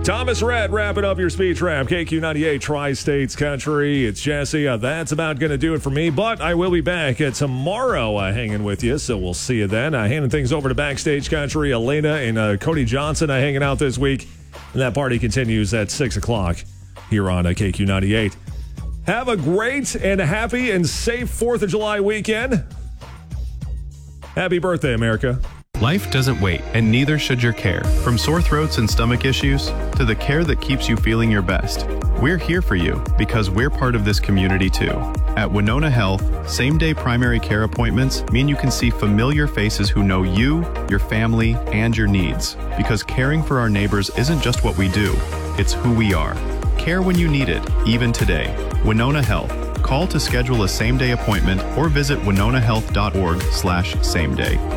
Thomas Rhett wrapping up your speech wrap. KQ98 Tri-States Country. It's Jesse. That's about going to do it for me, but I will be back tomorrow hanging with you, so we'll see you then. Handing things over to Backstage Country. Elena and Cody Johnson hanging out this week, and that party continues at 6 o'clock here on KQ98. Have a great and happy and safe 4th of July weekend. Happy birthday, America. Life doesn't wait, and neither should your care. From sore throats and stomach issues to the care that keeps you feeling your best. We're here for you because we're part of this community too. At Winona Health, same-day primary care appointments mean you can see familiar faces who know you, your family, and your needs. Because caring for our neighbors isn't just what we do, it's who we are. Care when you need it, even today. Winona Health. Call to schedule a same-day appointment or visit winonahealth.org/same-day.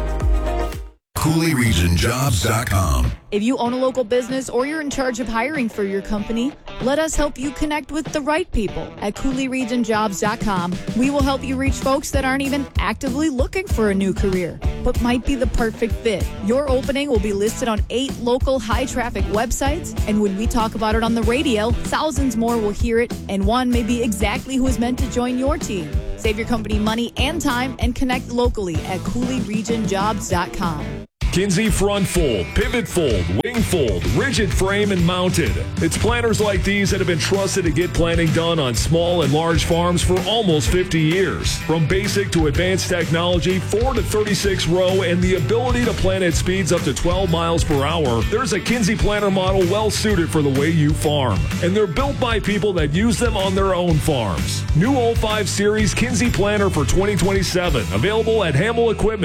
CooleyRegionJobs.com. If you own a local business or you're in charge of hiring for your company, let us help you connect with the right people at CooleyRegionJobs.com. We will help you reach folks that aren't even actively looking for a new career, but might be the perfect fit. Your opening will be listed on 8 local high-traffic websites, and when we talk about it on the radio, thousands more will hear it, and one may be exactly who is meant to join your team. Save your company money and time and connect locally at CooleyRegionJobs.com. Kinsey front fold, pivot fold, wing fold, rigid frame and mounted. It's planters like these that have been trusted to get planting done on small and large farms for almost 50 years. From basic to advanced technology, 4 to 36 row, and the ability to plant at speeds up to 12 miles per hour, there's a Kinsey planter model well suited for the way you farm. And they're built by people that use them on their own farms. New 05 Series Kinsey planter for 2027, available at Hamill Equipment.